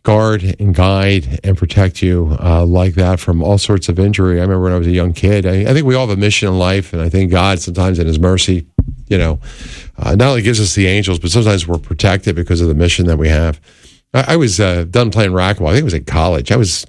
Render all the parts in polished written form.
guard and guide and protect you like that from all sorts of injury. I remember when I was a young kid, I think we all have a mission in life, and I think God sometimes in his mercy, not only gives us the angels, but sometimes we're protected because of the mission that we have. I was done playing racquetball. I think it was in college. I was,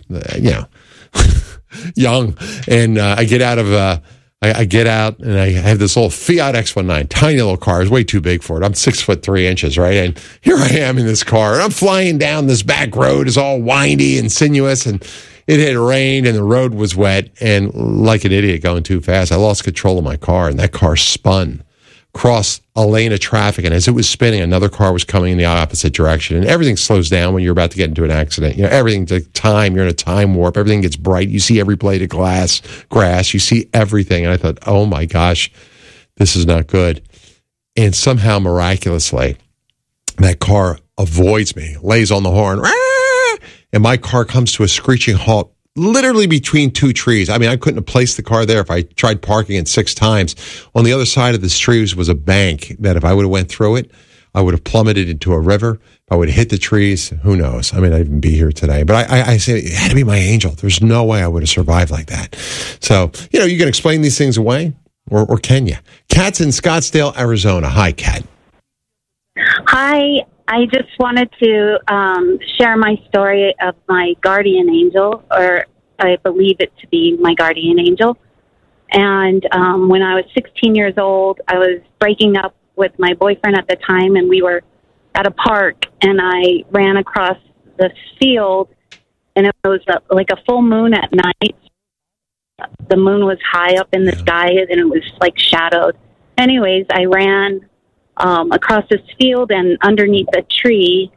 young, and I get out and I have this little Fiat X19, tiny little car. It's way too big for it. I'm 6'3", right? And here I am in this car, and I'm flying down this back road. It's all windy and sinuous, and it had rained, and the road was wet. And like an idiot going too fast, I lost control of my car, and that car spun across a lane of traffic. And as it was spinning, another car was coming in the opposite direction. And everything slows down when you're about to get into an accident. Everything's like time. You're in a time warp. Everything gets bright. You see every blade of grass. You see everything. And I thought, oh my gosh, this is not good. And somehow, miraculously, that car avoids me, lays on the horn, and my car comes to a screeching halt literally between two trees. I mean, I couldn't have placed the car there if I tried parking it 6 times. On the other side of the trees was a bank that if I would have went through it, I would have plummeted into a river. If I would have hit the trees, who knows? I mean, I'd even be here today. But I say it had to be my angel. There's no way I would have survived like that. So, you can explain these things away, or can you? Kat's in Scottsdale, Arizona. Hi, Kat. Hi. I just wanted to share my story of my guardian angel, or I believe it to be my guardian angel. And when I was 16 years old, I was breaking up with my boyfriend at the time, and we were at a park, and I ran across the field, and it was like a full moon at night. The moon was high up in the sky, and it was like shadowed. Anyways, I ran across this field, and underneath a tree,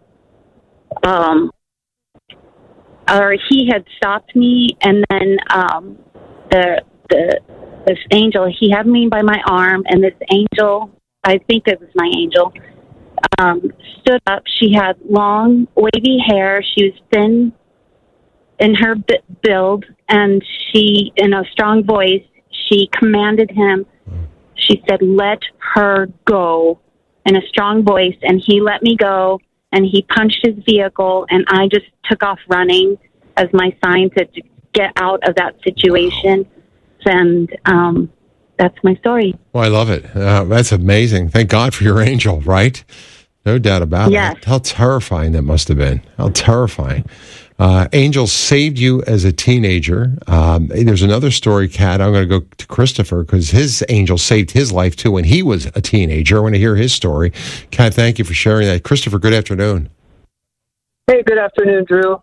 or he had stopped me, and then this angel, he had me by my arm, and this angel, I think it was my angel, stood up. She had long, wavy hair. She was thin in her build, and she, in a strong voice, she commanded him. She said, "Let her go," in a strong voice, and he let me go, and he punched his vehicle, and I just took off running as my sign to get out of that situation. And that's my story. Well, I love it. That's amazing. Thank God for your angel, right? No doubt about it. How terrifying that must have been. How terrifying. Angel saved you as a teenager. There's another story, Kat. I'm going to go to Christopher because his angel saved his life too when he was a teenager. I want to hear his story. Kat, thank you for sharing that. Christopher, good afternoon. Hey, good afternoon, Drew.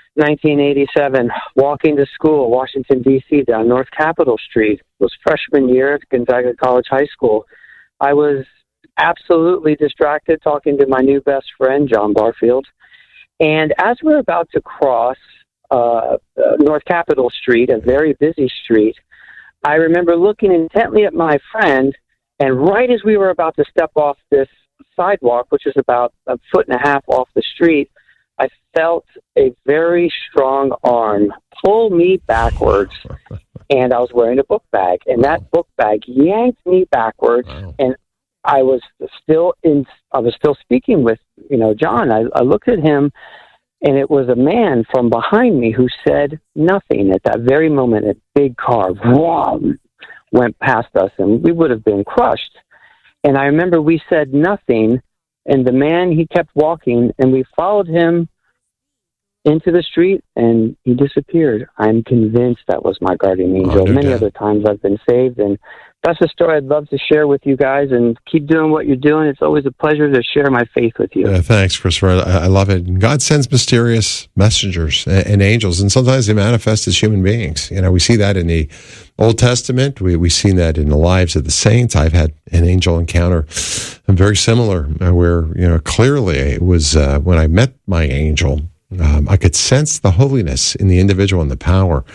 1987, walking to school, Washington, D.C., down North Capitol Street. It was freshman year at Gonzaga College High School. I was absolutely distracted talking to my new best friend, John Barfield. And as we were about to cross North Capitol Street, a very busy street, I remember looking intently at my friend, and right as we were about to step off this sidewalk, which is about 1.5 feet off the street, I felt a very strong arm pull me backwards, and I was wearing a book bag, and that book bag yanked me backwards, and I was still speaking with, John. I looked at him, and it was a man from behind me who said nothing. At that very moment, a big car went past us, and we would have been crushed. And I remember we said nothing, and the man, he kept walking, and we followed him into the street, and he disappeared. I'm convinced that was my guardian angel. Many other times I've been saved, and that's a story I'd love to share with you guys, and keep doing what you're doing. It's always a pleasure to share my faith with you. Thanks, Christopher. I love it. And God sends mysterious messengers and angels, and sometimes they manifest as human beings. We see that in the Old Testament. We've seen that in the lives of the saints. I've had an angel encounter very similar where, clearly it was when I met my angel, I could sense the holiness in the individual and the power.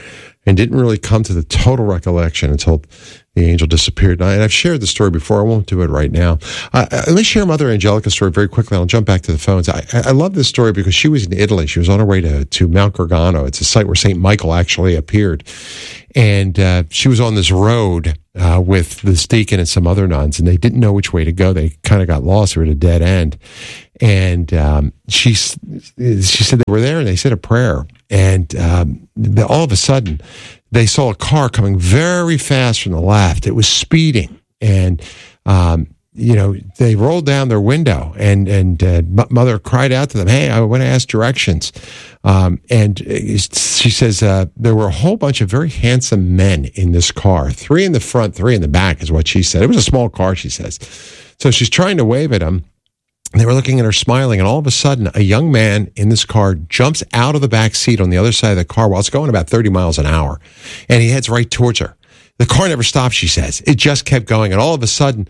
and didn't really come to the total recollection until the angel disappeared. And I've shared the story before. I won't do it right now. Let me share Mother Angelica's story very quickly. I'll jump back to the phones. I love this story because she was in Italy. She was on her way to Mount Gargano. It's a site where St. Michael actually appeared. And she was on this road with this deacon and some other nuns, and they didn't know which way to go. They kind of got lost. They were at a dead end. And she said they were there, and they said a prayer. And all of a sudden, they saw a car coming very fast from the left. It was speeding, and they rolled down their window, and Mother cried out to them, "Hey, I want to ask directions." And she says there were a whole bunch of very handsome men in this car, 3 in the front, 3 in the back, is what she said. It was a small car, she says. So she's trying to wave at them. They were looking at her smiling, and all of a sudden, a young man in this car jumps out of the back seat on the other side of the car while it's going about 30 miles an hour, and he heads right towards her. The car never stopped, she says. It just kept going, and all of a sudden,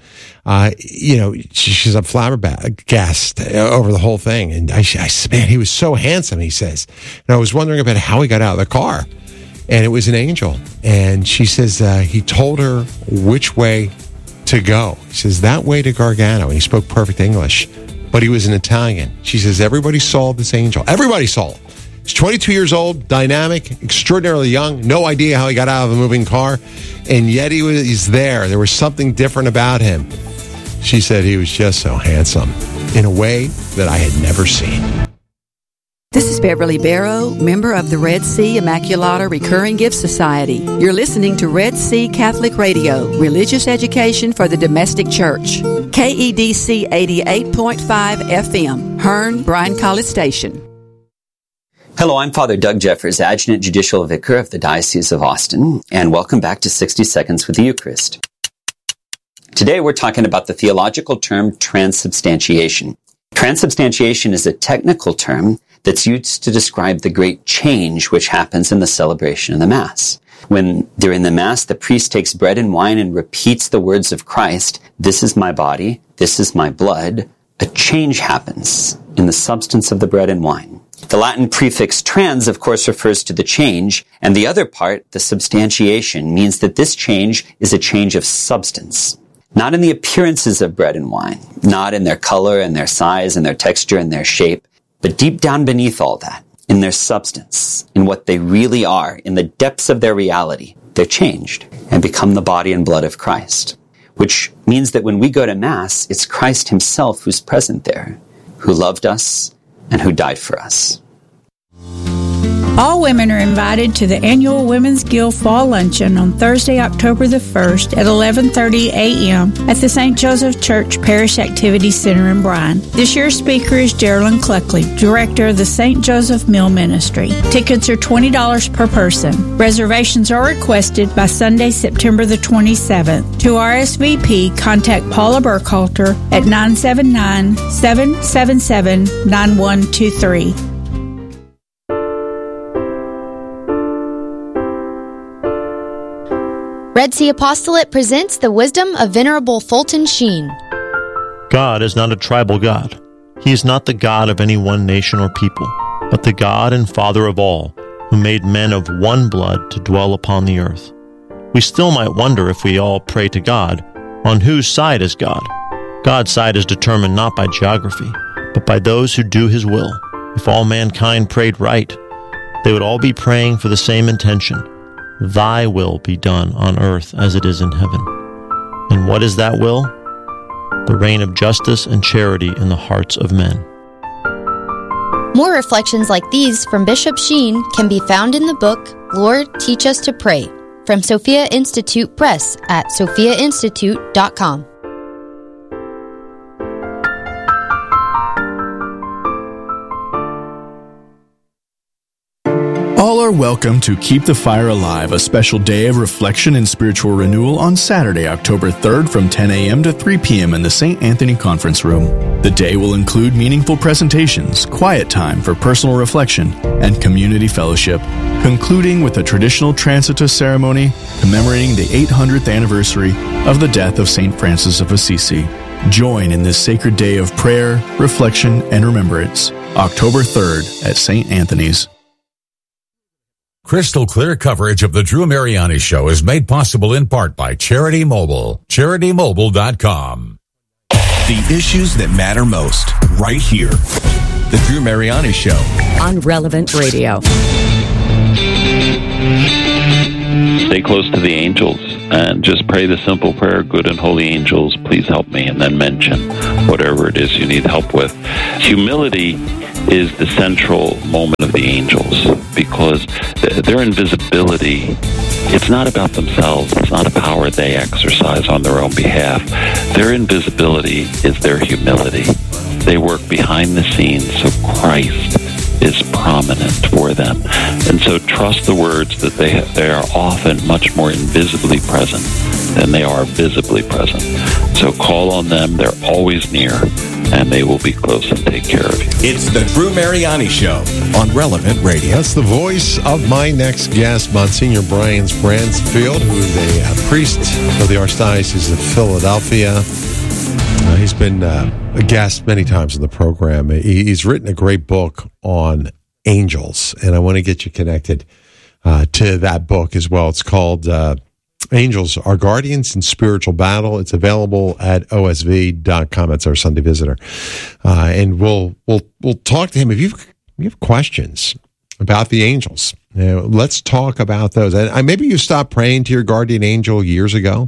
she's flabbergasted over the whole thing. And I said, man, he was so handsome, he says. And I was wondering about how he got out of the car, and it was an angel. And she says he told her which way to go. He says, that way to Gargano, and he spoke perfect English. But he was an Italian. She says, everybody saw this angel. Everybody saw him. He's 22 years old, dynamic, extraordinarily young, no idea how he got out of a moving car, and yet he's there. There was something different about him. She said he was just so handsome in a way that I had never seen. This is Beverly Barrow, member of the Red Sea Immaculata Recurring Gift Society. You're listening to Red Sea Catholic Radio, religious education for the domestic church. KEDC 88.5 FM, Hearn, Bryan College Station. Hello, I'm Father Doug Jeffers, Adjutant Judicial Vicar of the Diocese of Austin, and welcome back to 60 Seconds with the Eucharist. Today we're talking about the theological term transubstantiation. Transubstantiation is a technical term that's used to describe the great change which happens in the celebration of the Mass. When during the Mass, the priest takes bread and wine and repeats the words of Christ, "This is my body, this is my blood," a change happens in the substance of the bread and wine. The Latin prefix trans, of course, refers to the change, and the other part, the substantiation, means that this change is a change of substance. Not in the appearances of bread and wine, not in their color and their size and their texture and their shape, but deep down beneath all that, in their substance, in what they really are, in the depths of their reality, they're changed and become the body and blood of Christ. Which means that when we go to Mass, it's Christ himself who's present there, who loved us and who died for us. All women are invited to the annual Women's Guild Fall Luncheon on Thursday, October the 1st at 11:30 a.m. at the St. Joseph Church Parish Activity Center in Bryan. This year's speaker is Geraldine Cluckley, Director of the St. Joseph Mill Ministry. Tickets are $20 per person. Reservations are requested by Sunday, September the 27th. To RSVP, contact Paula Burkhalter at 979-777-9123. Red Sea Apostolate presents the wisdom of Venerable Fulton Sheen. God is not a tribal God. He is not the God of any one nation or people, but the God and Father of all, who made men of one blood to dwell upon the earth. We still might wonder if we all pray to God, on whose side is God? God's side is determined not by geography, but by those who do His will. If all mankind prayed right, they would all be praying for the same intention. Thy will be done on earth as it is in heaven. And what is that will? The reign of justice and charity in the hearts of men. More reflections like these from Bishop Sheen can be found in the book, Lord, Teach Us to Pray, from Sophia Institute Press at sophiainstitute.com. All are welcome to Keep the Fire Alive, a special day of reflection and spiritual renewal on Saturday, October 3rd from 10 a.m. to 3 p.m. in the St. Anthony Conference Room. The day will include meaningful presentations, quiet time for personal reflection, and community fellowship, concluding with a traditional Transitus ceremony commemorating the 800th anniversary of the death of St. Francis of Assisi. Join in this sacred day of prayer, reflection, and remembrance, October 3rd at St. Anthony's. Crystal clear coverage of the Drew Mariani Show is made possible in part by Charity Mobile. CharityMobile.com. The issues that matter most, right here. The Drew Mariani Show. On Relevant Radio. Stay close to the angels and just pray the simple prayer, good and holy angels, please help me, and then mention whatever it is you need help with. Humility is the central moment of the angels because their invisibility, it's not about themselves. It's not a power they exercise on their own behalf. Their invisibility is their humility. They work behind the scenes, so Christ is prominent for them. And so trust the words that they are often much more invisibly present than they are visibly present. So call on them. They're always near, and they will be close and take care of you. It's the Drew Mariani Show on Relevant Radio. That's the voice of my next guest, Monsignor Brian Bransfield, who is a priest of the Archdiocese of Philadelphia. He's been a guest many times in the program. He's written a great book on angels, and I want to get you connected to that book as well. It's called Angels, Our Guardians in Spiritual Battle. It's available at osv.com. That's our Sunday Visitor. And we'll talk to him. If you have questions about the angels, let's talk about those. And maybe you stopped praying to your guardian angel years ago.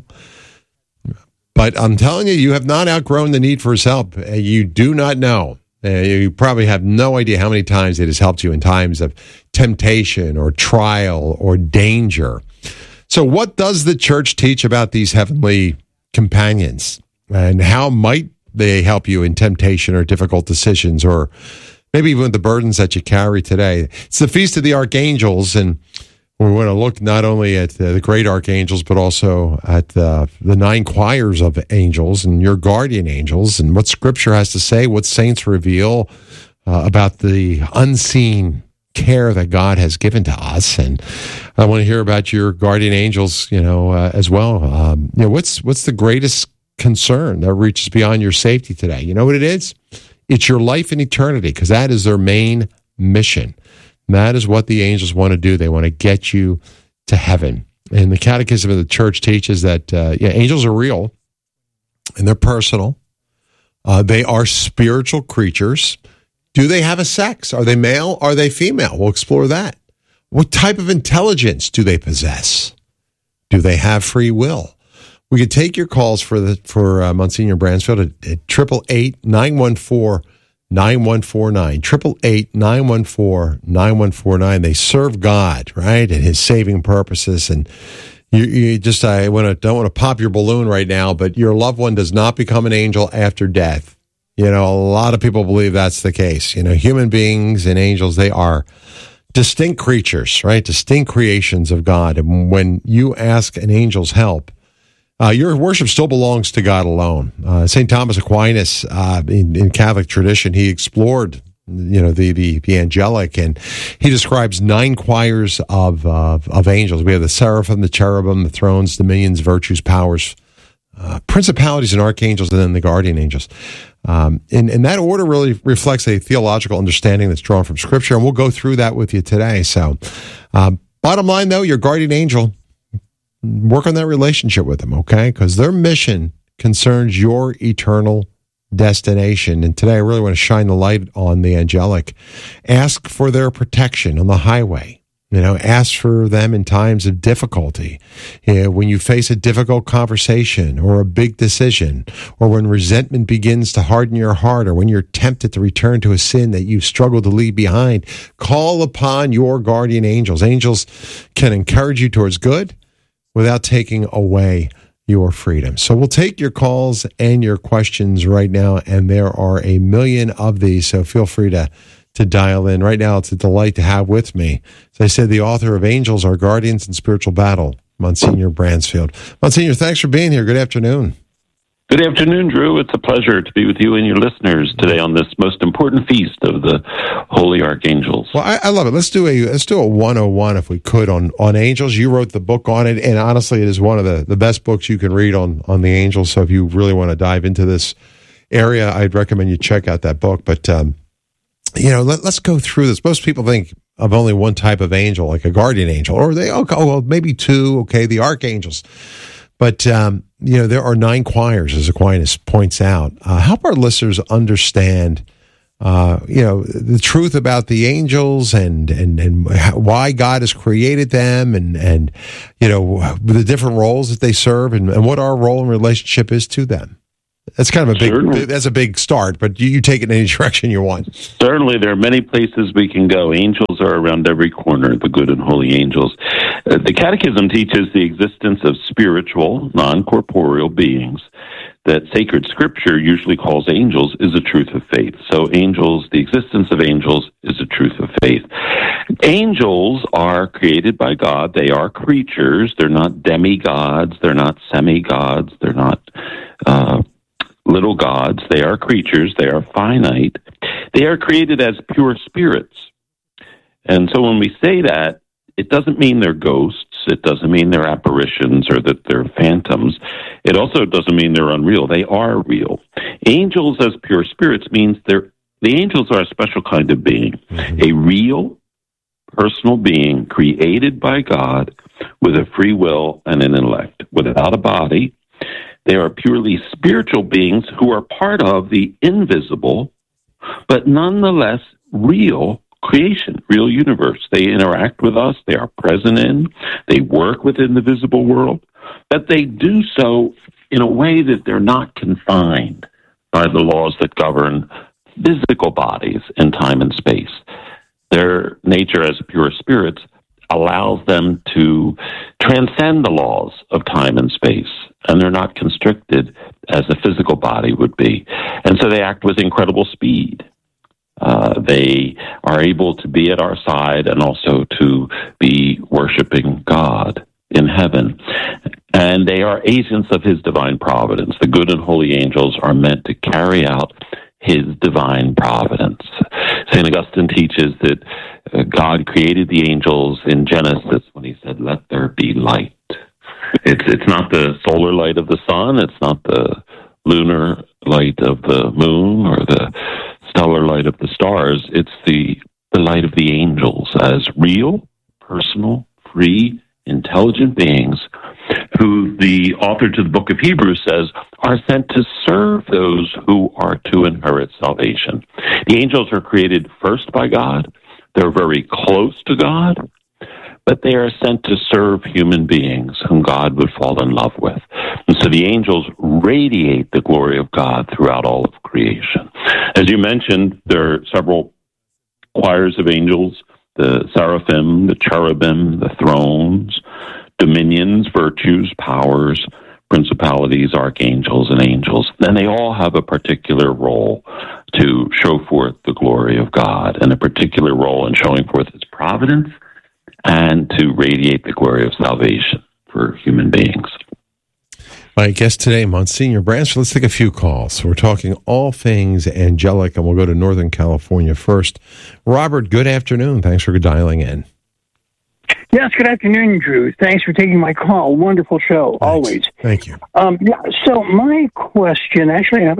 But I'm telling you, you have not outgrown the need for his help. You do not know. You probably have no idea how many times it has helped you in times of temptation or trial or danger. So what does the church teach about these heavenly companions? And how might they help you in temptation or difficult decisions or maybe even the burdens that you carry today? It's the Feast of the Archangels, and we want to look not only at the great archangels, but also at the 9 choirs of angels and your guardian angels and what Scripture has to say, what saints reveal about the unseen care that God has given to us. And I want to hear about your guardian angels, as well. What's the greatest concern that reaches beyond your safety today? You know what it is? It's your life in eternity, because that is their main mission. That is what the angels want to do. They want to get you to heaven. And the Catechism of the Church teaches that angels are real and they're personal. They are spiritual creatures. Do they have a sex? Are they male? Are they female? We'll explore that. What type of intelligence do they possess? Do they have free will? We could take your calls for Monsignor Bransfield at 888-914-9149, 888-914-9149. They serve God, right, and His saving purposes. And you just, don't want to pop your balloon right now, but your loved one does not become an angel after death. A lot of people believe that's the case. Human beings and angels, they are distinct creatures, right? Distinct creations of God. And when you ask an angel's help, your worship still belongs to God alone. St. Thomas Aquinas, in Catholic tradition, he explored, the angelic, and he describes 9 choirs of angels. We have the seraphim, the cherubim, the thrones, dominions, virtues, powers, principalities, and archangels, and then the guardian angels. And that order really reflects a theological understanding that's drawn from Scripture, and we'll go through that with you today. So, bottom line, though, your guardian angel, work on that relationship with them, okay? Because their mission concerns your eternal destination. And today I really want to shine the light on the angelic. Ask for their protection on the highway. Ask for them in times of difficulty. When you face a difficult conversation or a big decision, or when resentment begins to harden your heart, or when you're tempted to return to a sin that you've struggled to leave behind, call upon your guardian angels. Angels can encourage you towards good without taking away your freedom. So we'll take your calls and your questions right now, and there are a million of these, so feel free to dial in. Right now, it's a delight to have with me, as I said, the author of Angels, Our Guardians in Spiritual Battle, Monsignor Bransfield. Monsignor, thanks for being here. Good afternoon. Good afternoon, Drew. It's a pleasure to be with you and your listeners today on this most important feast of the Holy Archangels. Well, I love it. Let's do a 101, if we could, on angels. You wrote the book on it, and honestly, it is one of the best books you can read on the angels. So if you really want to dive into this area, I'd recommend you check out that book. But let's go through this. Most people think of only one type of angel, like a guardian angel, or maybe two, the archangels. But, there are 9 choirs, as Aquinas points out. Help our listeners understand, the truth about the angels and why God has created them and the different roles that they serve and what our role and relationship is to them. That's kind of a big start, but you take it in any direction you want. Certainly, there are many places we can go. Angels are around every corner, the good and holy angels. The Catechism teaches the existence of spiritual, non-corporeal beings that sacred scripture usually calls angels is a truth of faith. So the existence of angels is a truth of faith. Angels are created by God. They are creatures. They're not demigods. They're not semi-gods. They're not little gods. They are creatures. They are finite. They are created as pure spirits. And so when we say that, it doesn't mean they're ghosts. It doesn't mean they're apparitions or that they're phantoms. It also doesn't mean they're unreal. They are real. Angels as pure spirits means the angels are a special kind of being, a real, personal being created by God with a free will and an intellect, without a body. They are purely spiritual beings who are part of the invisible, but nonetheless real creation, real universe. They interact with us. They are present in. They work within the visible world, but they do so in a way that they're not confined by the laws that govern physical bodies in time and space. Their nature as pure spirits allows them to transcend the laws of time and space, and they're not constricted as a physical body would be. And so they act with incredible speed. They are able to be at our side and also to be worshiping God in heaven. And they are agents of his divine providence. The good and holy angels are meant to carry out his divine providence. St. Augustine teaches that God created the angels in Genesis when he said, "Let there be light." It's not the solar light of the sun. It's not the lunar light of the moon or the stellar light of the stars. It's the light of the angels as real, personal, free, intelligent beings who the author to the book of Hebrews says are sent to serve those who are to inherit salvation. The angels are created first by God. They're very close to God, but they are sent to serve human beings whom God would fall in love with. And so the angels radiate the glory of God throughout all of creation. As you mentioned, there are several choirs of angels, the seraphim, the cherubim, the thrones, dominions, virtues, powers, principalities, archangels, and angels. And they all have a particular role to show forth the glory of God, and a particular role in showing forth his providence and to radiate the glory of salvation for human beings. My guest today, Monsignor Bransford. Let's take a few calls. We're talking all things angelic, and we'll go to Northern California first. Robert, good afternoon. Thanks for dialing in. Yes, good afternoon, Drew. Thanks for taking my call. Wonderful show, Thanks. Always. Thank you. So my question,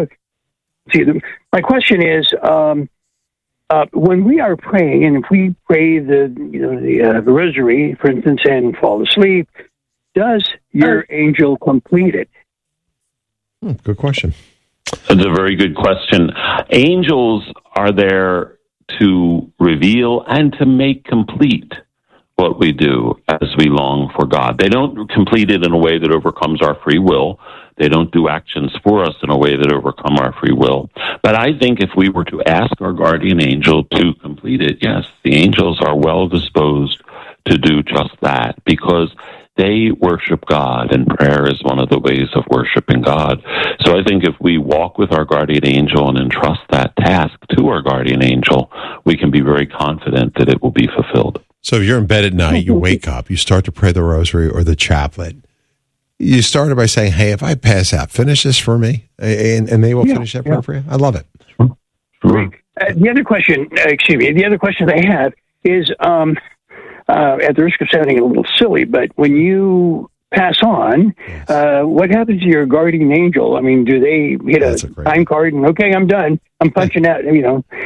my question is, when we are praying, and if we pray the rosary, for instance, and fall asleep, does your angel complete it? Good question. That's a very good question. Angels are there to reveal and to make complete what we do as we long for God. They don't complete it in a way that overcomes our free will. They don't do actions for us in a way that overcome our free will. But I think if we were to ask our guardian angel to complete it, yes, the angels are well disposed to do just that, because they worship God, and prayer is one of the ways of worshiping God. So I think if we walk with our guardian angel and entrust that task to our guardian angel, we can be very confident that it will be fulfilled. So if you're in bed at night, you wake up, you start to pray the rosary or the chaplet. You started by saying, "Hey, if I pass out, finish this for me," and they will finish that prayer for you. I love it. The other question, the other question I have is, at the risk of sounding a little silly, but when you pass on, what happens to your guardian angel? I mean, do they hit a time card and, okay, I'm done, I'm punching out,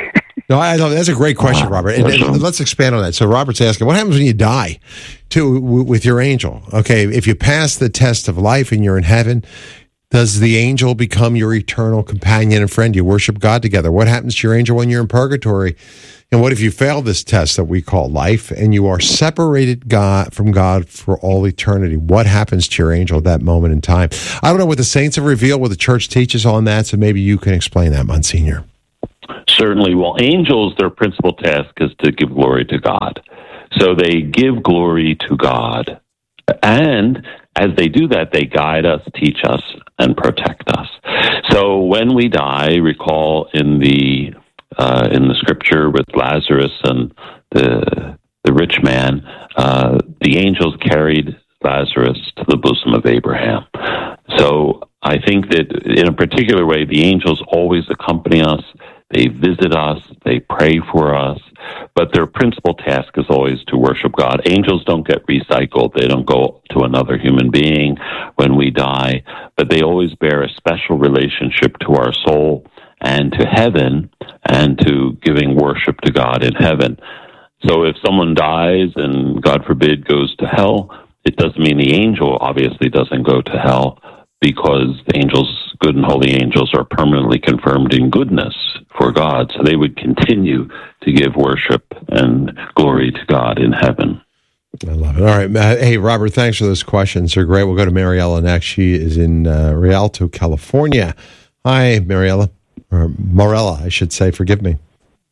No, I love that's a great question, Robert. And let's expand on that. So Robert's asking, what happens when you die with your angel? Okay, if you pass the test of life and you're in heaven, does the angel become your eternal companion and friend? You worship God together. What happens to your angel when you're in purgatory? And what if you fail this test that we call life and you are separated from God for all eternity? What happens to your angel at that moment in time? I don't know what the saints have revealed, what the church teaches on that, so maybe you can explain that, Monsignor. Certainly. Well, angels, their principal task is to give glory to God. So they give glory to God. And as they do that, they guide us, teach us, and protect us. So when we die, recall in the scripture with Lazarus and the rich man, the angels carried Lazarus to the bosom of Abraham. So I think that in a particular way, the angels always accompany us. They visit us, they pray for us, but their principal task is always to worship God. Angels don't get recycled. They don't go to another human being when we die, but they always bear a special relationship to our soul and to heaven and to giving worship to God in heaven. So if someone dies and, God forbid, goes to hell, it doesn't mean the angel obviously doesn't go to hell, because the angels, good and holy angels, are permanently confirmed in goodness for God. So they would continue to give worship and glory to God in heaven. I love it. All right. Hey, Robert, thanks for those questions. They're great. We'll go to Mariella next. She is in Rialto, California. Hi, Mariella. Or Morella, I should say. Forgive me.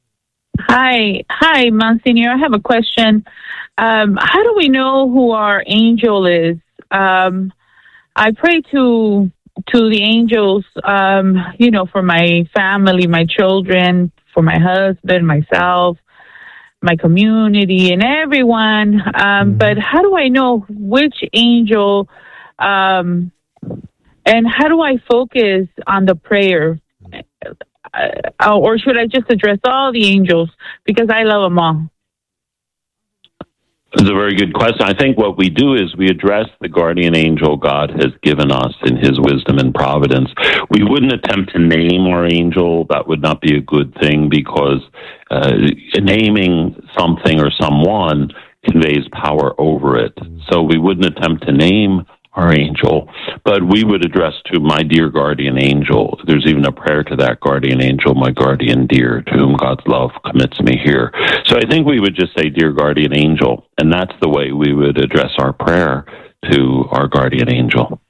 Hi, Monsignor. I have a question. How do we know who our angel is? I pray to the angels, for my family, my children, for my husband, myself, my community, and everyone. But how do I know which angel, and how do I focus on the prayer? Or should I just address all the angels? Because I love them all. It's a very good question. I think what we do is we address the guardian angel God has given us in his wisdom and providence. We wouldn't attempt to name our angel. That would not be a good thing, because naming something or someone conveys power over it. So we wouldn't attempt to name our angel, but we would address to my dear guardian angel. There's even a prayer to that guardian angel, my guardian dear, to whom God's love commits me here. So I think we would just say, dear guardian angel, and that's the way we would address our prayer to our guardian angel.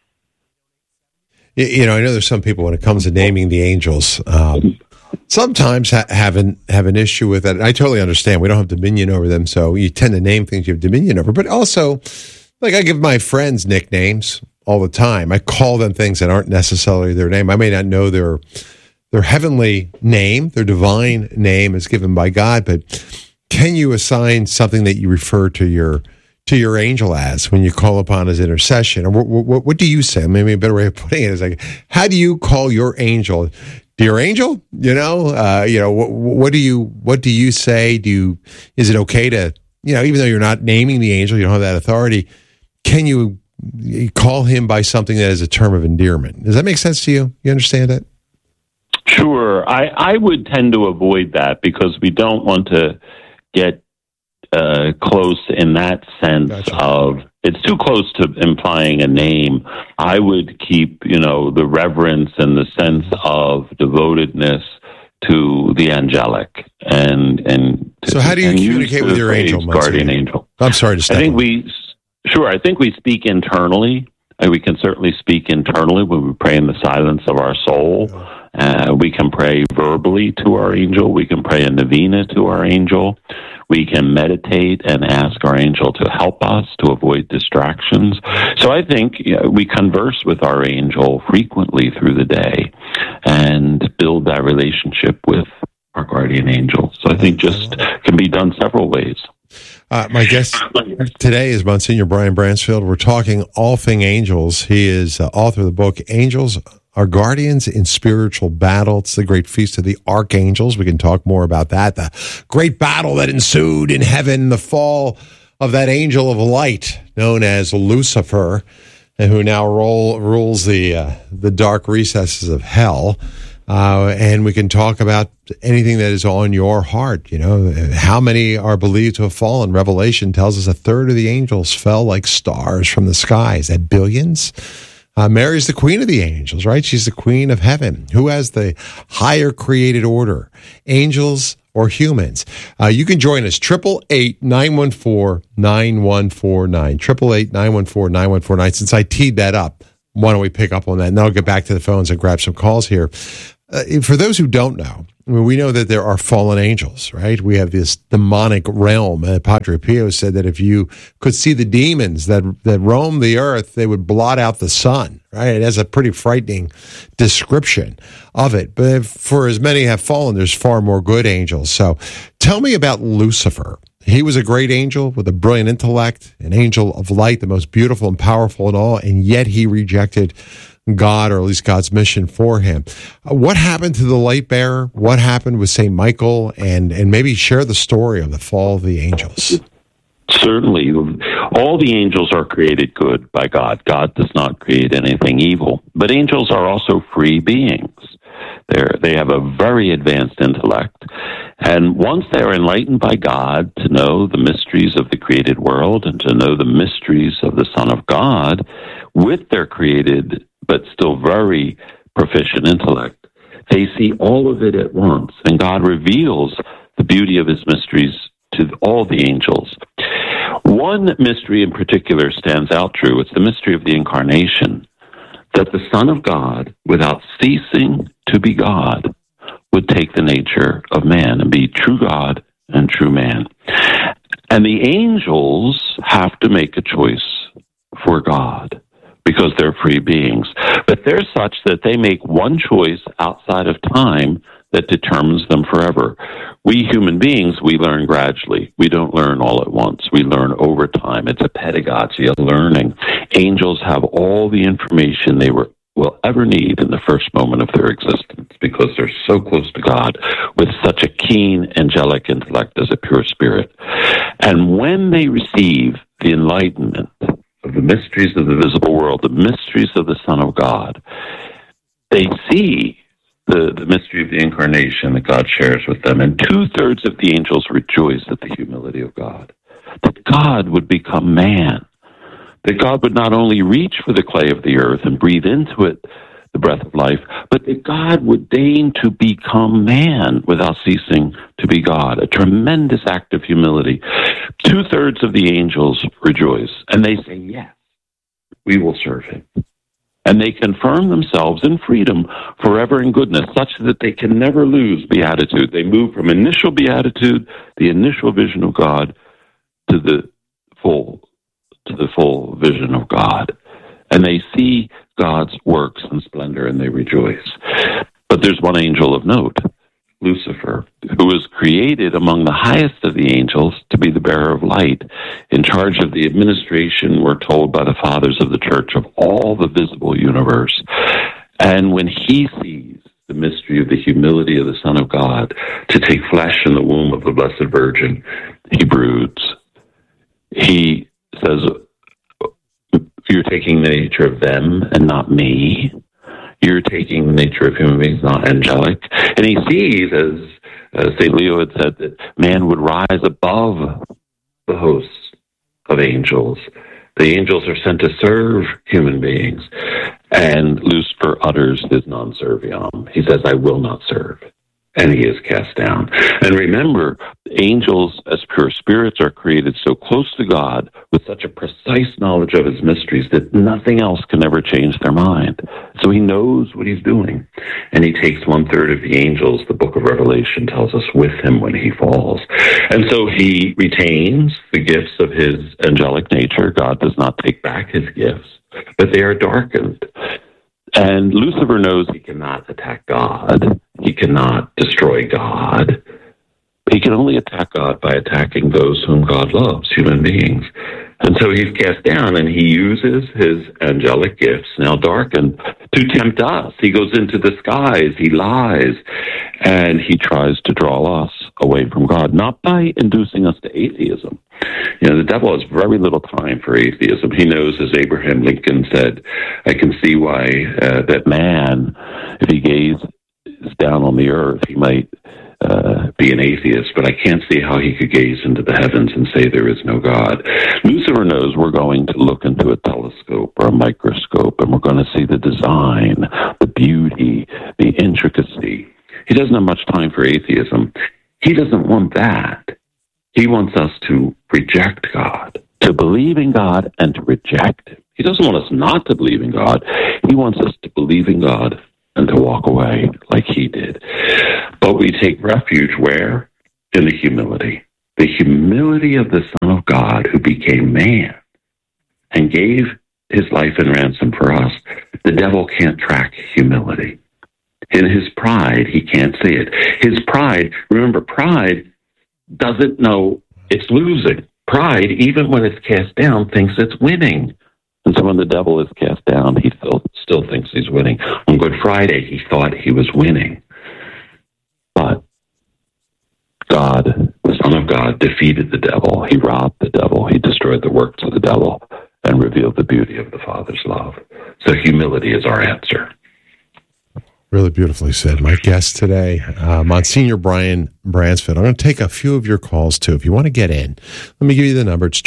I know there's some people, when it comes to naming the angels, sometimes have an issue with that. I totally understand. We don't have dominion over them, so you tend to name things you have dominion over, but also, like, I give my friends nicknames all the time. I call them things that aren't necessarily their name. I may not know their heavenly name, their divine name is given by God, but can you assign something that you refer to your angel as when you call upon his intercession? Or what do you say? Maybe a better way of putting it is like, how do you call your angel? Dear angel? What do you say? Is it okay to, even though you're not naming the angel, you don't have that authority, can you call him by something that is a term of endearment? Does that make sense to you? You understand that? Sure. I would tend to avoid that, because we don't want to get close in that sense. Gotcha. Of it's too close to implying a name. I would keep, the reverence and the sense of devotedness to the angelic. So how do you communicate with your angel, guardian angel? I'm sorry to step I think we speak internally. We can certainly speak internally when we pray in the silence of our soul. We can pray verbally to our angel. We can pray a novena to our angel. We can meditate and ask our angel to help us to avoid distractions. So I think we converse with our angel frequently through the day and build that relationship with our guardian angel. So I think just can be done several ways. My guest today is Monsignor Brian Bransfield. We're talking all thing angels. He is author of the book, Angels Are Guardians in Spiritual Battle. It's the great feast of the archangels. We can talk more about that. The great battle that ensued in heaven, the fall of that angel of light known as Lucifer, who now rules the dark recesses of hell. And we can talk about anything that is on your heart. How many are believed to have fallen? Revelation tells us 1/3 of the angels fell like stars from the skies. That billions? Mary's the queen of the angels, right? She's the queen of heaven. Who has the higher created order? Angels or humans? You can join us, 888-914-9149, 888-914-9149. Since I teed that up, why don't we pick up on that? And then I'll get back to the phones and grab some calls here. For those who don't know, we know that there are fallen angels, right? We have this demonic realm. Padre Pio said that if you could see the demons that roam the earth, they would blot out the sun, right? It has a pretty frightening description of it. But for as many have fallen, there's far more good angels. So tell me about Lucifer. He was a great angel with a brilliant intellect, an angel of light, the most beautiful and powerful in all, and yet he rejected God, or at least God's mission for him. What happened to the light bearer? What happened with St. Michael? And maybe share the story of the fall of the angels. Certainly. All the angels are created good by God. God does not create anything evil. But angels are also free beings. They have a very advanced intellect. And once they're enlightened by God to know the mysteries of the created world and to know the mysteries of the Son of God, with their created but still very proficient intellect, they see all of it at once. And God reveals the beauty of his mysteries to all the angels. One mystery in particular stands out, Drew. It's the mystery of the Incarnation, that the Son of God, without ceasing to be God, would take the nature of man and be true God and true man. And the angels have to make a choice for God because they're free beings. But they're such that they make one choice outside of time that determines them forever. We human beings, we learn gradually. We don't learn all at once. We learn over time. It's a pedagogy, a learning. Angels have all the information they will ever need in the first moment of their existence because they're so close to God with such a keen angelic intellect as a pure spirit. And when they receive the enlightenment of the mysteries of the visible world, the mysteries of the Son of God, they see the mystery of the Incarnation that God shares with them. And 2/3 of the angels rejoice at the humility of God, that God would become man, that God would not only reach for the clay of the earth and breathe into it the breath of life, but that God would deign to become man without ceasing to be God. A tremendous act of humility. 2/3 of the angels rejoice, and they say, yes, we will serve him. And they confirm themselves in freedom forever in goodness, such that they can never lose beatitude. They move from initial beatitude, the initial vision of God, to the full vision of God. And they see God's works and splendor, and they rejoice. But there's one angel of note, Lucifer, who was created among the highest of the angels to be the bearer of light, in charge of the administration, we're told by the fathers of the church, of all the visible universe. And when he sees the mystery of the humility of the Son of God to take flesh in the womb of the Blessed Virgin, he broods. He says, you're taking the nature of them and not me. You're taking the nature of human beings, not angelic. And he sees, as St. Leo had said, that man would rise above the hosts of angels. The angels are sent to serve human beings. And Lucifer utters his non serviam. He says, I will not serve. And he is cast down. And remember, angels as pure spirits are created so close to God with such a precise knowledge of his mysteries that nothing else can ever change their mind. So he knows what he's doing. And he takes 1/3 of the angels, the book of Revelation tells us, with him when he falls. And so he retains the gifts of his angelic nature. God does not take back his gifts, but they are darkened. And Lucifer knows he cannot attack God. He cannot destroy God. He can only attack God by attacking those whom God loves, human beings. And so he's cast down, and he uses his angelic gifts, now darkened, to tempt us. He goes into the skies, he lies, and he tries to draw us away from God, not by inducing us to atheism. The devil has very little time for atheism. He knows, as Abraham Lincoln said, I can see why that man, if he gazed is down on the earth, he might be an atheist, but I can't see how he could gaze into the heavens and say there is no God. Lucifer knows we're going to look into a telescope or a microscope, and we're going to see the design, the beauty, the intricacy. He doesn't have much time for atheism. He doesn't want that. He wants us to reject God, to believe in God and to reject him. He doesn't want us not to believe in God. He wants us to believe in God and to walk away like he did. But we take refuge where? In the humility. The humility of the Son of God who became man and gave his life in ransom for us. The devil can't track humility. In his pride, he can't see it. His pride, remember, pride doesn't know it's losing. Pride, even when it's cast down, thinks it's winning. And so when the devil is cast down, he still thinks he's winning. On Good Friday, he thought he was winning. But God, the Son of God, defeated the devil. He robbed the devil. He destroyed the works of the devil and revealed the beauty of the Father's love. So humility is our answer. Really beautifully said. My guest today, Monsignor Brian Bransford. I'm going to take a few of your calls, too. If you want to get in, let me give you the number. It's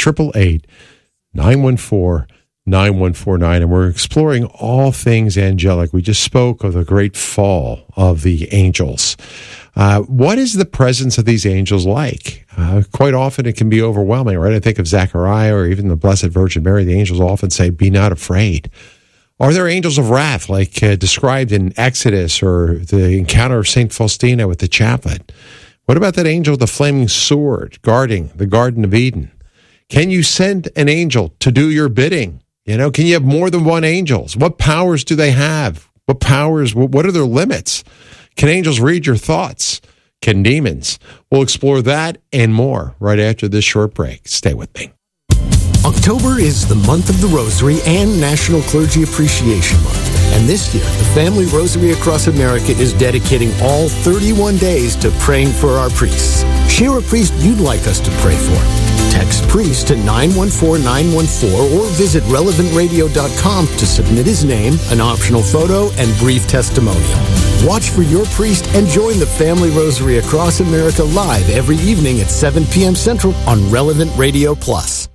888-914-9149, and we're exploring all things angelic. We just spoke of the great fall of the angels. What is the presence of these angels like? Quite often it can be overwhelming, right? I think of Zechariah or even the Blessed Virgin Mary. The angels often say, "Be not afraid." Are there angels of wrath, like described in Exodus or the encounter of St. Faustina with the chaplain? What about that angel with the flaming sword guarding the Garden of Eden? Can you send an angel to do your bidding? Can you have more than one angel? What powers do they have? What are their limits? Can angels read your thoughts? Can demons? We'll explore that and more right after this short break. Stay with me. October is the month of the Rosary and National Clergy Appreciation Month. And this year, the Family Rosary Across America is dedicating all 31 days to praying for our priests. Share a priest you'd like us to pray for. Text priest to 914-914 or visit relevantradio.com to submit his name, an optional photo, and brief testimonial. Watch for your priest and join the Family Rosary Across America live every evening at 7 p.m. Central on Relevant Radio Plus.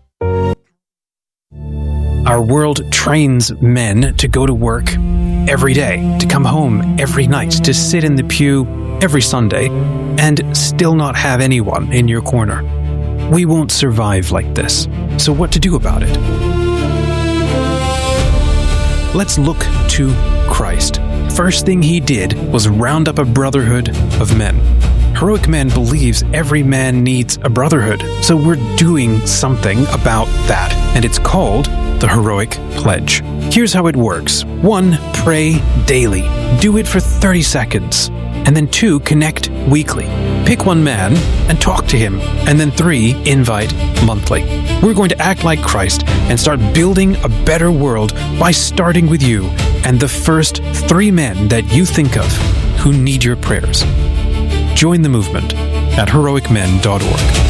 Our world trains men to go to work every day, to come home every night, to sit in the pew every Sunday, and still not have anyone in your corner. We won't survive like this. So what to do about it? Let's look to Christ. First thing he did was round up a brotherhood of men. Heroic Men believes every man needs a brotherhood, so we're doing something about that, and it's called the Heroic Pledge. Here's how it works. 1, pray daily. Do it for 30 seconds. And then 2, connect weekly. Pick one man and talk to him. And then 3, invite monthly. We're going to act like Christ and start building a better world by starting with you and the first 3 men that you think of who need your prayers. Join the movement at heroicmen.org.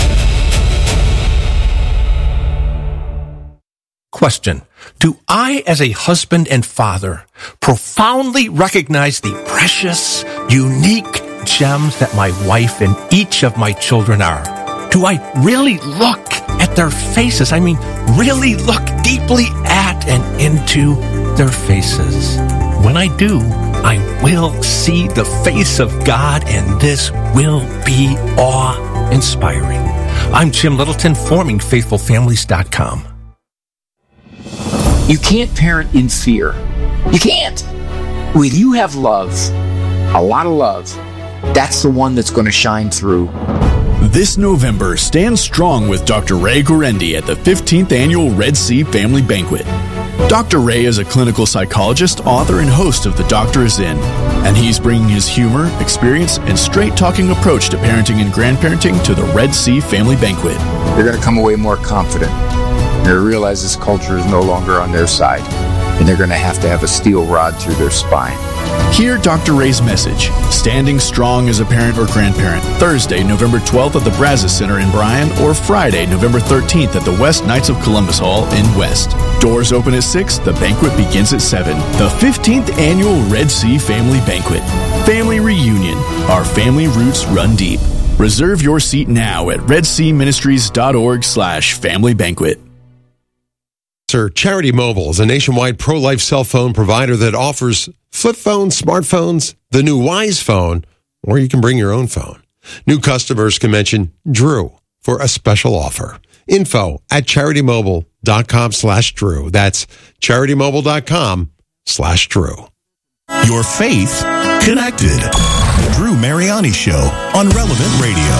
Question. Do I, as a husband and father, profoundly recognize the precious, unique gems that my wife and each of my children are? Do I really look at their faces? I mean, really look deeply at and into their faces. When I do, I will see the face of God, and this will be awe-inspiring. I'm Jim Littleton, FormingFaithfulFamilies.com. You can't parent in fear. You can't. When you have love, a lot of love, that's the one that's going to shine through. This November, stand strong with Dr. Ray Guarendi at the 15th Annual Red Sea Family Banquet. Dr. Ray is a clinical psychologist, author, and host of The Doctor Is In, and he's bringing his humor, experience, and straight-talking approach to parenting and grandparenting to the Red Sea Family Banquet. They're going to come away more confident. They realize this culture is no longer on their side. and they're going to have a steel rod through their spine. Hear Dr. Ray's message, Standing Strong as a Parent or Grandparent, Thursday, November 12th at the Brazos Center in Bryan, or Friday, November 13th at the West Knights of Columbus Hall in West. Doors open at 6, the banquet begins at 7. The 15th Annual Red Sea Family Banquet. Family Reunion. Our family roots run deep. Reserve your seat now at redseaministries.org/family banquet. Charity Mobile is a nationwide pro-life cell phone provider that offers flip phones, smartphones, the new Wise phone, or you can bring your own phone. New customers can mention Drew for a special offer. info@CharityMobile.com/Drew. That's CharityMobile.com/Drew. Your faith connected. Drew Mariani Show on Relevant Radio.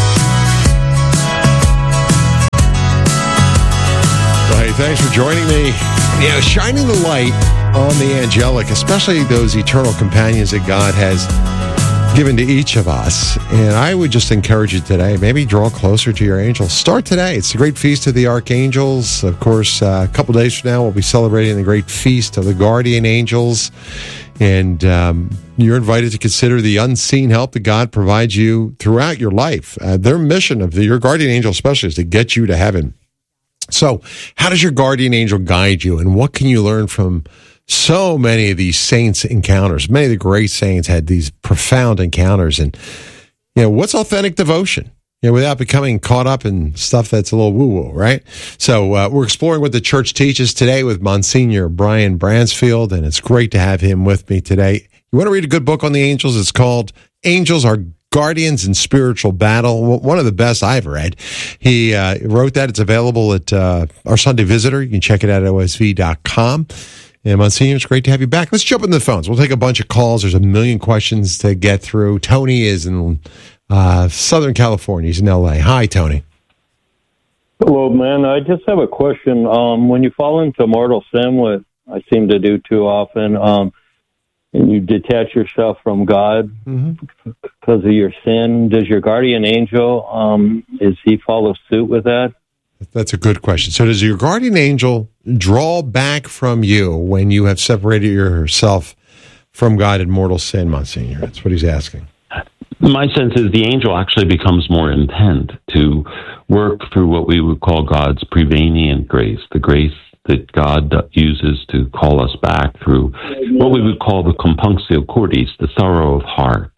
Hey, thanks for joining me. Shining the light on the angelic, especially those eternal companions that God has given to each of us. And I would just encourage you today, maybe draw closer to your angels. Start today. It's the great feast of the archangels. Of course, a couple days from now, we'll be celebrating the great feast of the guardian angels. And you're invited to consider the unseen help that God provides you throughout your life. Their mission of your guardian angel especially is to get you to heaven. So how does your guardian angel guide you, and what can you learn from so many of these saints' encounters? Many of the great saints had these profound encounters. And, what's authentic devotion? Without becoming caught up in stuff that's a little woo-woo, right? So we're exploring what the church teaches today with Monsignor Brian Bransfield, and it's great to have him with me today. You want to read a good book on the angels? It's called Angels Are Guardians in Spiritual Battle, one of the best I've read. He wrote that. It's available at our Sunday Visitor. You can check it out at osv.com. And Monsignor, it's great to have you back. Let's jump into the phones. We'll take a bunch of calls. There's a million questions to get through. Tony is in Southern California. He's in L.A. Hi, Tony. Hello, man. I just have a question. When you fall into mortal sin, what I seem to do too often, and you detach yourself from God because of your sin, does your guardian angel, is he follow suit with that? That's a good question. So does your guardian angel draw back from you when you have separated yourself from God in mortal sin, Monsignor? That's what he's asking. My sense is the angel actually becomes more intent to work through what we would call God's prevenient grace, the grace that God uses to call us back through what we would call the compunctio cordis, the sorrow of heart,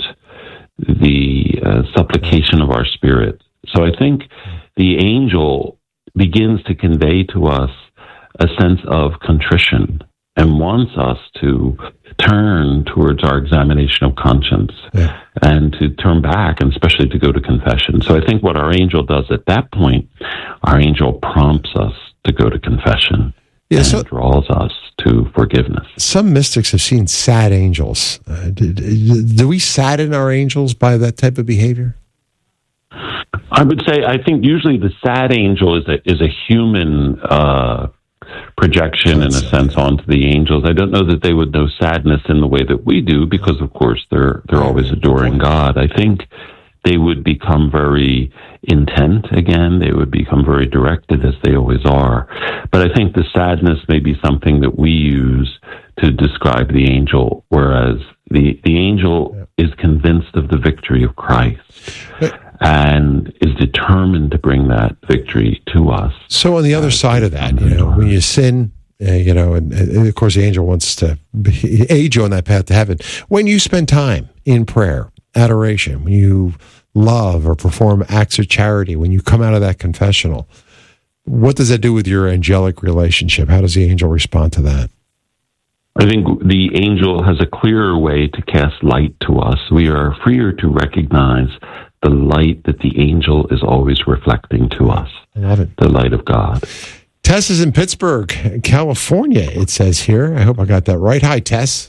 the supplication of our spirit. So I think the angel begins to convey to us a sense of contrition and wants us to turn towards our examination of conscience and to turn back, and especially to go to confession. So I think what our angel does at that point, our angel prompts us to go to confession and draws us to forgiveness. Some mystics have seen sad angels. Do we sadden our angels by that type of behavior? I would say, I think usually the sad angel is a human projection, in a sense, onto the angels. I don't know that they would know sadness in the way that we do, because, of course, they're always adoring God. I think they would become very intent again. They would become very directed, as they always are. But I think the sadness may be something that we use to describe the angel, whereas the angel is convinced of the victory of Christ and is determined to bring that victory to us. So on the other side of that, when you sin, and of course the angel wants to aid you on that path to heaven. When you spend time in prayer, adoration, when you love or perform acts of charity, when you come out of that confessional, what does that do with your angelic relationship? How does the angel respond to that? I think the angel has a clearer way to cast light to us. We are freer to recognize the light that the angel is always reflecting to us. I love it. The light of God. Tess is in Pittsburgh, California, it says here. I hope I got that right. Hi, Tess.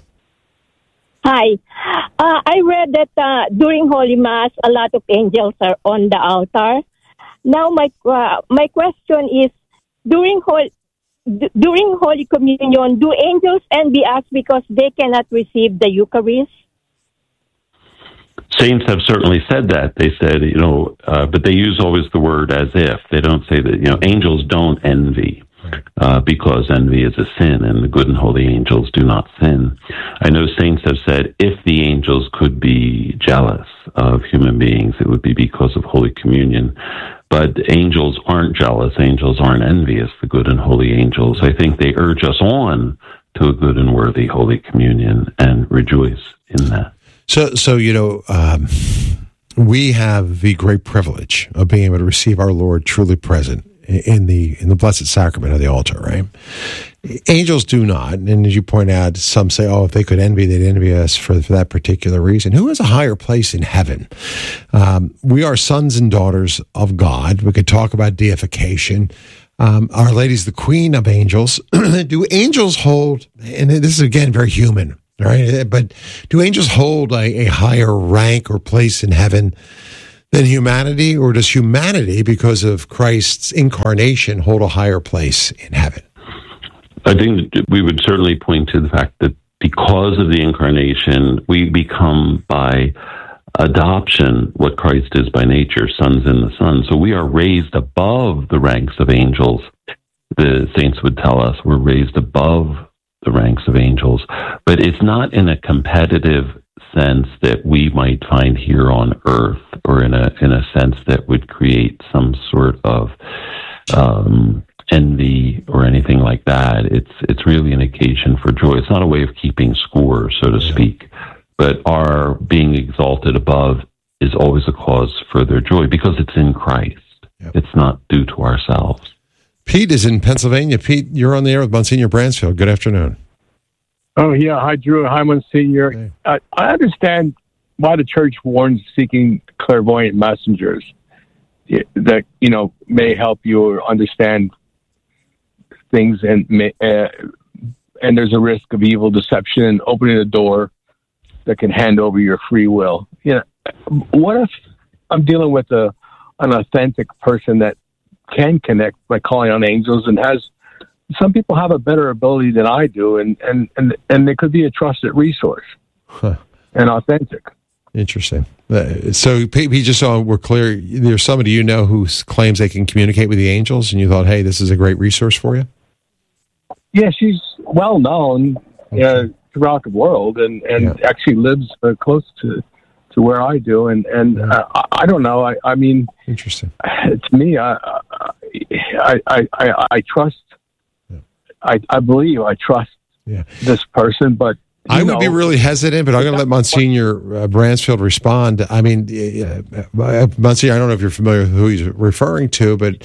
Hi. I read that during Holy Mass, a lot of angels are on the altar. Now, my question is, during Holy Communion, do angels envy us because they cannot receive the Eucharist? Saints have certainly said that. They said, but they use always the word as if. They don't say that, angels don't envy. because envy is a sin, and the good and holy angels do not sin. I know saints have said if the angels could be jealous of human beings, it would be because of Holy Communion. But angels aren't jealous. Angels aren't envious, the good and holy angels. I think they urge us on to a good and worthy Holy Communion and rejoice in that. So we have the great privilege of being able to receive our Lord truly present in the Blessed Sacrament of the altar, right? Angels do not, and as you point out, some say, if they could envy, they'd envy us for that particular reason. Who has a higher place in heaven? We are sons and daughters of God. We could talk about deification. Our Lady's the queen of angels. Do angels hold, and this is again very human, right? But do angels hold a higher rank or place in heaven than humanity, or does humanity, because of Christ's incarnation, hold a higher place in heaven? I think we would certainly point to the fact that because of the incarnation, we become by adoption what Christ is by nature, sons in the Son. So we are raised above the ranks of angels. The saints would tell us we're raised above the ranks of angels, but it's not in a competitive sense that we might find here on earth, or in a sense that would create some sort of envy or anything like that. It's really an occasion for joy. It's not a way of keeping score, so to speak, but our being exalted above is always a cause for their joy because it's in Christ. It's not due to ourselves. Pete is in Pennsylvania. Pete, you're on the air with Monsignor Bransfield. Good afternoon. Oh, yeah. Hi, Drew. Hi, Monsignor. I understand why the church warns seeking clairvoyant messengers that, may help you understand things, and there's a risk of evil deception and opening a door that can hand over your free will. What if I'm dealing with an authentic person that can connect by calling on angels, and some people have a better ability than I do, and they could be a trusted resource and authentic. Interesting. So, Pete, just so we're clear, there's somebody who claims they can communicate with the angels, and you thought, hey, this is a great resource for you? Yeah, she's well known throughout the world, and actually lives close to where I do, and I don't know. I mean, interesting. To me, I trust. I believe I trust this person, but I would be really hesitant, but I'm going to let Monsignor Bransfield respond. I mean, Monsignor, I don't know if you're familiar with who he's referring to, but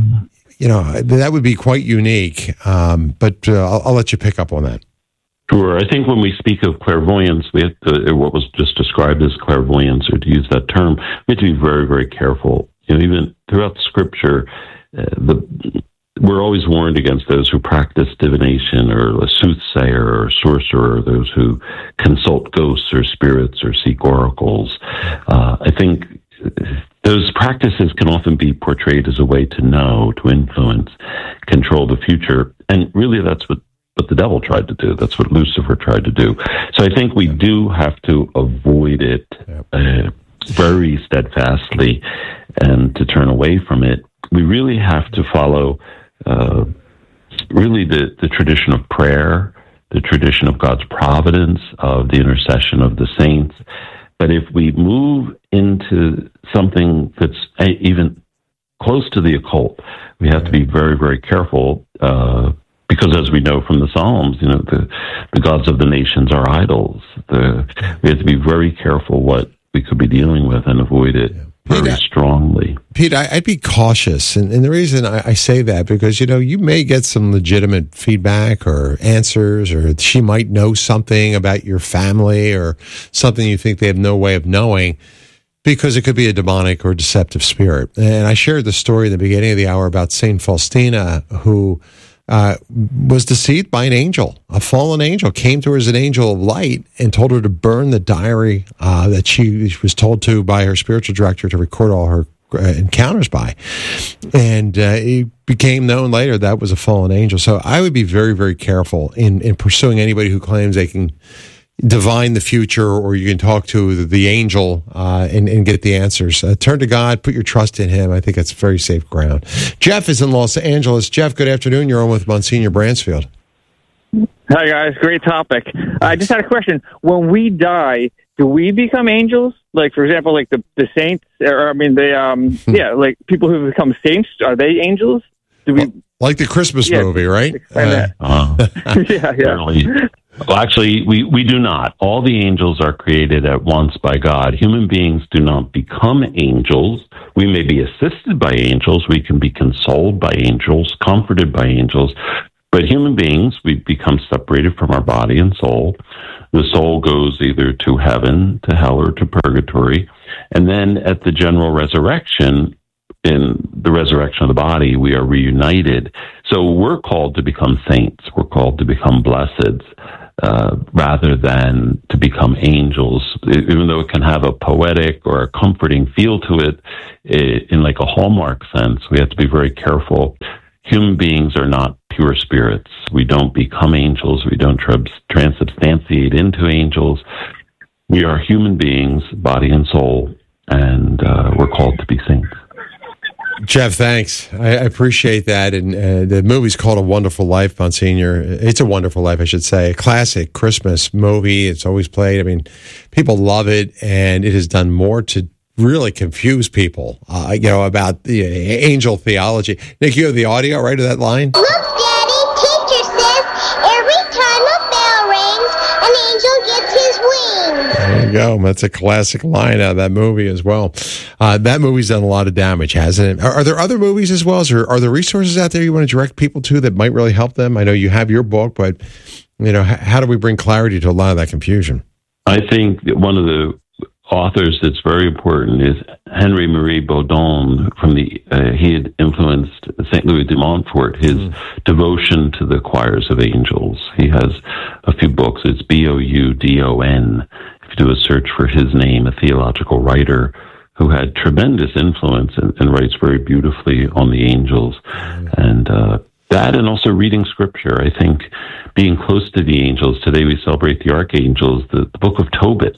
that would be quite unique. But I'll let you pick up on that. Sure. I think when we speak of clairvoyance, we have to, what was just described as clairvoyance, or to use that term, we have to be very, very careful. Even throughout Scripture, we're always warned against those who practice divination, or a soothsayer, or a sorcerer, those who consult ghosts or spirits or seek oracles. I think those practices can often be portrayed as a way to know, to influence, control the future. And really that's what the devil tried to do. That's what Lucifer tried to do. So I think we do have to avoid it very steadfastly, and to turn away from it. We really have to follow really the tradition of prayer, the tradition of God's providence, of the intercession of the saints. But if we move into something that's even close to the occult, we have to be very, very careful, because as we know from the Psalms, the gods of the nations are idols. We have to be very careful what we could be dealing with and avoid it very strongly. Pete, I'd be cautious. And the reason I say that, because, you may get some legitimate feedback or answers, or she might know something about your family, or something you think they have no way of knowing, because it could be a demonic or deceptive spirit. And I shared the story at the beginning of the hour about Saint Faustina, who was deceived by an angel. A fallen angel came to her as an angel of light and told her to burn the diary that she was told to by her spiritual director to record all her encounters by. And it became known later that was a fallen angel. So I would be very, very careful in pursuing anybody who claims they can divine the future, or you can talk to the angel and get the answers. Turn to God, put your trust in Him. I think that's very safe ground. Jeff is in Los Angeles. Jeff, good afternoon. You're on with Monsignor Bransfield. Hi, guys. Great topic. I just had a question. When we die, do we become angels? Like, for example, like the saints, like people who become saints, are they angels? Do we like the Christmas movie, right? Certainly. Well, actually, we do not. All the angels are created at once by God. Human beings do not become angels. We may be assisted by angels. We can be consoled by angels, comforted by angels. But human beings, we become separated from our body and soul. The soul goes either to heaven, to hell, or to purgatory. And then at the general resurrection, in the resurrection of the body, we are reunited. So we're called to become saints. We're called to become blesseds, rather than to become angels. Even though it can have a poetic or a comforting feel to it, in like a Hallmark sense, we have to be very careful. Human beings are not pure spirits. We don't become angels. We don't transubstantiate into angels. We are human beings, body and soul, and we're called to be saints. Jeff, thanks. I appreciate that. And the movie's called A Wonderful Life, Monsignor. It's A Wonderful Life, I should say. A classic Christmas movie. It's always played. I mean, people love it, and it has done more to really confuse people, about the angel theology. Nick, you have the audio, right, of that line? Look, Daddy, teacher says every time a bell rings, an angel gets his wings. There you go. That's a classic line out of that movie as well. That movie's done a lot of damage, hasn't it? Are there other movies as well? Are there resources out there you want to direct people to that might really help them? I know you have your book, but, how do we bring clarity to a lot of that confusion? I think that one of the authors that's very important is Henry Marie Baudon. He had influenced St. Louis de Montfort, his devotion to the choirs of angels. He has a few books. It's Baudon. If you do a search for his name, a theological writer who had tremendous influence and writes very beautifully on the angels. And that, and also reading scripture. I think being close to the angels. Today we celebrate the archangels, the book of Tobit.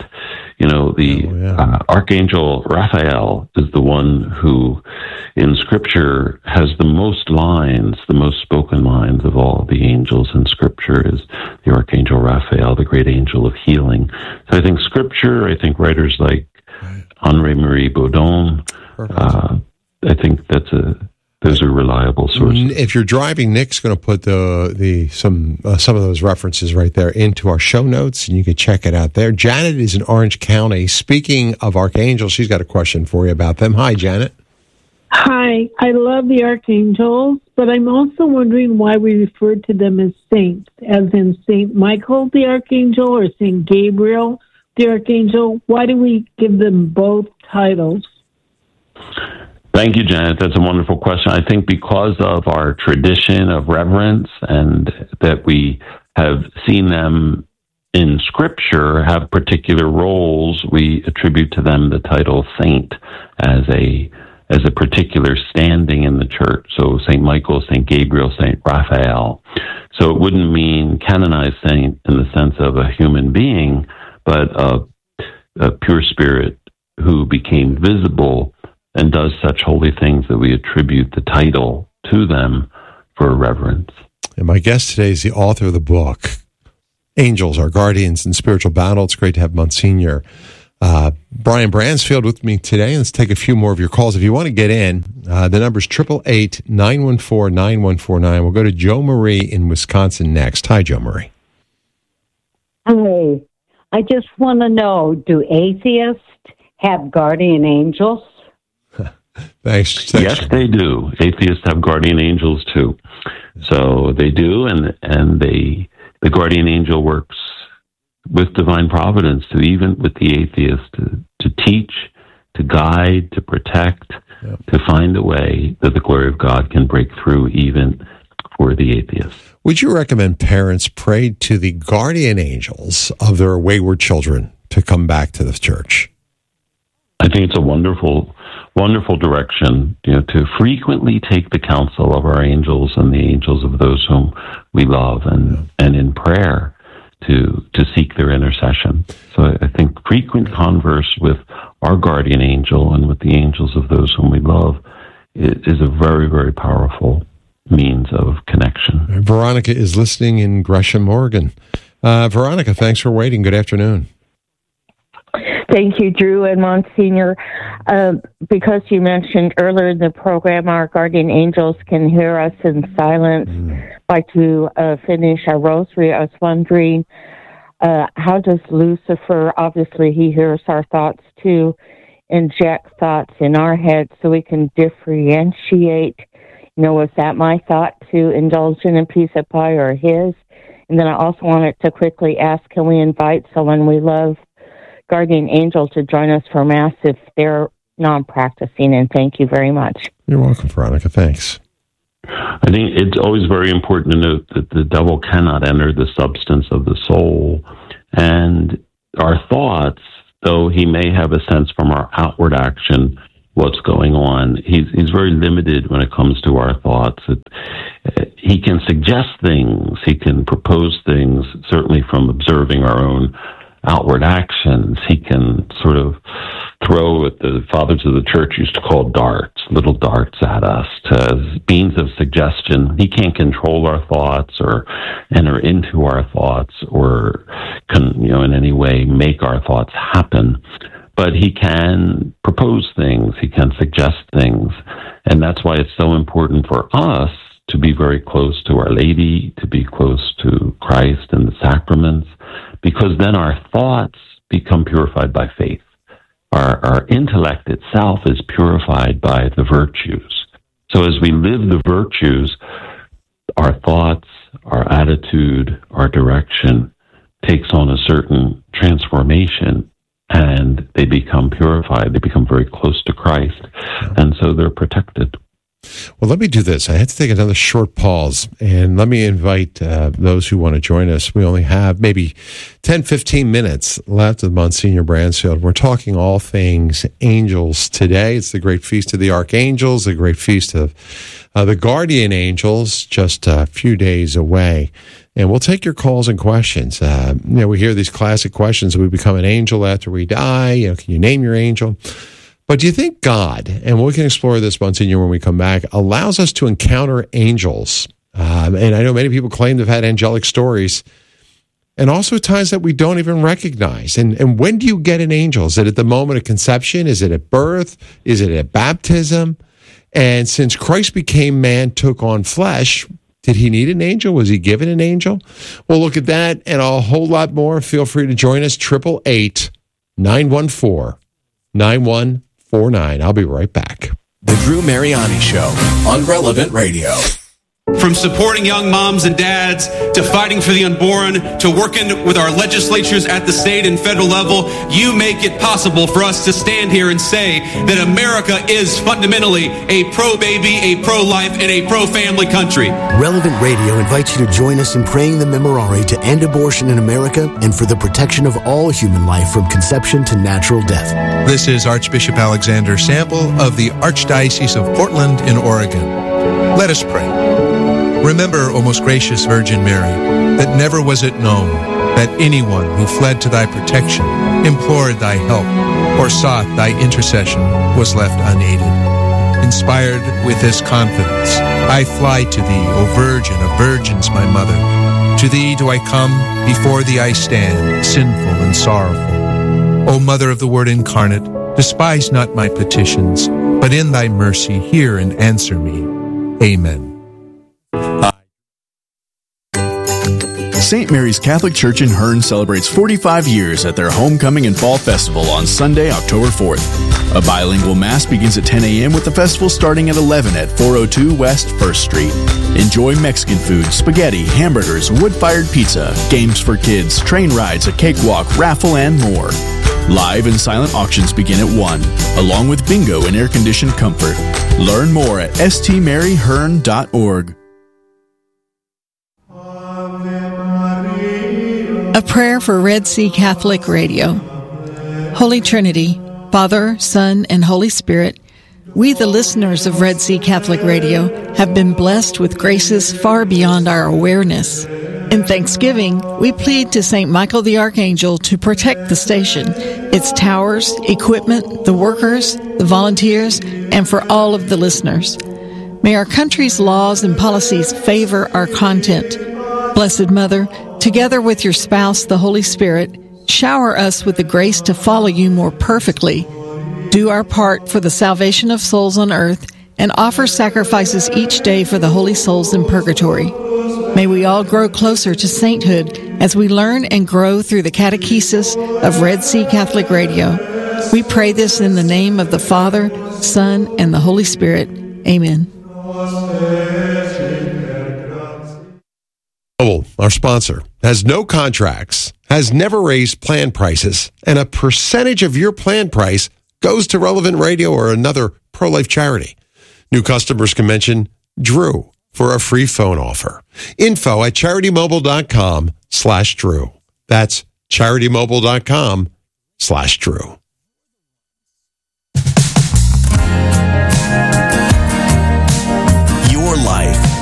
Archangel Raphael is the one who in scripture has the most lines, the most spoken lines of all the angels in scripture is the Archangel Raphael, the great angel of healing. So I think scripture, I think writers like Henri Marie Baudon, I think those are reliable sources. If you're driving, Nick's going to put some of those references right there into our show notes, and you can check it out there. Janet is in Orange County. Speaking of archangels, she's got a question for you about them. Hi, Janet. Hi. I love the archangels, but I'm also wondering why we refer to them as saints, as in Saint Michael the archangel or Saint Gabriel the archangel. Why do we give them both titles? Thank you, Janet. That's a wonderful question. I think because of our tradition of reverence and that we have seen them in Scripture have particular roles, we attribute to them the title saint as a particular standing in the church. So St. Michael, St. Gabriel, St. Raphael. So it wouldn't mean canonized saint in the sense of a human being, but a pure spirit who became visible and does such holy things that we attribute the title to them for reverence. And my guest today is the author of the book, Angels, Our Guardians in Spiritual Battle. It's great to have Monsignor Brian Bransfield with me today. Let's take a few more of your calls. If you want to get in, the number's 888-914-9149. We'll go to Joe Marie in Wisconsin next. Hi, Joe Marie. Hi. I just want to know, do atheists have guardian angels? Thanks. Yes, they do. Atheists have guardian angels too. So they do, and the guardian angel works with divine providence to, even with the atheist, to teach, to guide, to protect, to find a way that the glory of God can break through even for the atheist. Would you recommend parents pray to the guardian angels of their wayward children to come back to the church? I think it's a wonderful direction, to frequently take the counsel of our angels and the angels of those whom we love, and in prayer to seek their intercession. So I think frequent converse with our guardian angel and with the angels of those whom we love is a very, very powerful means of connection. Veronica is listening in Gresham, Oregon. Veronica, thanks for waiting. Good afternoon. Thank you, Drew and Monsignor. Because you mentioned earlier in the program, our guardian angels can hear us in silence. Like to finish our rosary, I was wondering, how does Lucifer, obviously he hears our thoughts too, inject thoughts in our heads so we can differentiate, was that my thought to indulge in a piece of pie or his? And then I also wanted to quickly ask, can we invite someone we love, guardian angel, to join us for Mass if they're non-practicing? And thank you very much. You're welcome, Veronica. Thanks. I think it's always very important to note that the devil cannot enter the substance of the soul. And our thoughts, though he may have a sense from our outward action what's going on, he's very limited when it comes to our thoughts. He can suggest things, he can propose things, certainly from observing our own outward actions. He can sort of throw what the fathers of the church used to call darts, little darts at us as means of suggestion. He can't control our thoughts or enter into our thoughts or in any way make our thoughts happen. But he can propose things, he can suggest things. And that's why it's so important for us to be very close to Our Lady, to be close to Christ and the sacraments, because then our thoughts become purified by faith. Our intellect itself is purified by the virtues. So as we live the virtues, our thoughts, our attitude, our direction takes on a certain transformation, and they become purified. They become very close to Christ, and so they're protected. Well, let me do this. I had to take another short pause, and let me invite those who want to join us. We only have maybe 10, 15 minutes left of Monsignor Bransfield. We're talking all things angels today. It's the great feast of the archangels, the great feast of the guardian angels, just a few days away. And we'll take your calls and questions. We hear these classic questions. Do we become an angel after we die? Can you name your angel? But do you think God, and we can explore this, Monsignor, when we come back, allows us to encounter angels? And I know many people claim they've had angelic stories, and also times that we don't even recognize. And when do you get an angel? Is it at the moment of conception? Is it at birth? Is it at baptism? And since Christ became man, took on flesh, did he need an angel? Was he given an angel? We'll look at that and a whole lot more. Feel free to join us, 888-914-9149. I'll be right back. The Drew Mariani Show on Relevant Radio. From supporting young moms and dads, to fighting for the unborn, to working with our legislatures at the state and federal level, you make it possible for us to stand here and say that America is fundamentally a pro-baby, a pro-life, and a pro-family country. Relevant Radio invites you to join us in praying the Memorare to end abortion in America and for the protection of all human life from conception to natural death. This is Archbishop Alexander Sample of the Archdiocese of Portland in Oregon. Let us pray. Remember, O most gracious Virgin Mary, that never was it known that anyone who fled to thy protection, implored thy help, or sought thy intercession was left unaided. Inspired with this confidence, I fly to thee, O Virgin of Virgins, my Mother. To thee do I come, before thee I stand, sinful and sorrowful. O Mother of the Word incarnate, despise not my petitions, but in thy mercy hear and answer me. Amen. St. Mary's Catholic Church in Hearn celebrates 45 years at their Homecoming and Fall Festival on Sunday, October 4th. A bilingual Mass begins at 10 a.m. with the festival starting at 11 at 402 West 1st Street. Enjoy Mexican food, spaghetti, hamburgers, wood-fired pizza, games for kids, train rides, a cakewalk, raffle, and more. Live and silent auctions begin at 1, along with bingo and air-conditioned comfort. Learn more at stmaryhearn.org. A prayer for Red Sea Catholic Radio. Holy Trinity, Father, Son, and Holy Spirit, we, the listeners of Red Sea Catholic Radio, have been blessed with graces far beyond our awareness. In Thanksgiving, we plead to St. Michael the Archangel to protect the station, its towers, equipment, the workers, the volunteers, and for all of the listeners. May our country's laws and policies favor our content. Blessed Mother, together with your spouse, the Holy Spirit, shower us with the grace to follow you more perfectly, do our part for the salvation of souls on earth, and offer sacrifices each day for the holy souls in purgatory. May we all grow closer to sainthood as we learn and grow through the catechesis of Red Sea Catholic Radio. We pray this in the name of the Father, Son, and the Holy Spirit. Amen. Global, our sponsor, has no contracts, has never raised plan prices, and a percentage of your plan price goes to Relevant Radio or another pro-life charity. New customers can mention Drew for a free phone offer. Info at CharityMobile.com/Drew. That's CharityMobile.com/Drew. Your life,